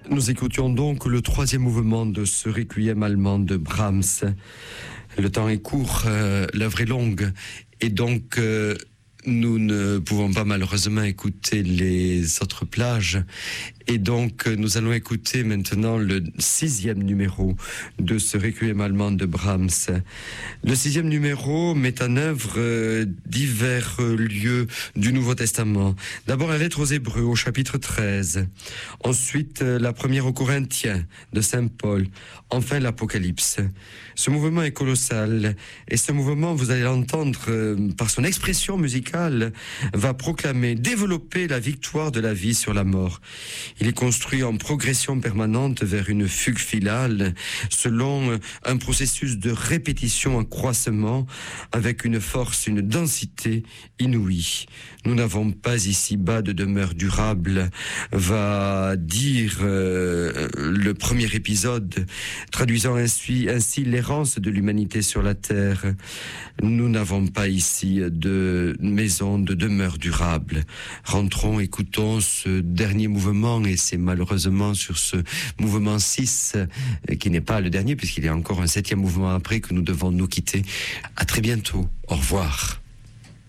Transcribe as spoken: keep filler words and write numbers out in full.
Nous écoutions donc le troisième mouvement de ce requiem allemand de Brahms. Le temps est court, euh, l'œuvre est longue, et donc euh, nous ne pouvons pas malheureusement écouter les autres plages. Et donc, nous allons écouter maintenant le sixième numéro de ce requiem allemand de Brahms. Le sixième numéro met en œuvre euh, divers euh, lieux du Nouveau Testament. D'abord, la lettre aux Hébreux, au chapitre treize. Ensuite, euh, la première aux Corinthiens, de Saint Paul. Enfin, l'Apocalypse. Ce mouvement est colossal. Et ce mouvement, vous allez l'entendre euh, par son expression musicale, va proclamer, développer la victoire de la vie sur la mort. Il est construit en progression permanente vers une fugue finale, selon un processus de répétition en croissement, avec une force, une densité inouïe. Nous n'avons pas ici-bas de demeure durable, va dire euh, le premier épisode, traduisant ainsi, ainsi l'errance de l'humanité sur la terre. Nous n'avons pas ici de maison, de demeure durable. Rentrons, écoutons ce dernier mouvement, et c'est malheureusement sur ce mouvement six, euh, qui n'est pas le dernier, puisqu'il y a encore un septième mouvement après, que nous devons nous quitter. À très bientôt. Au revoir.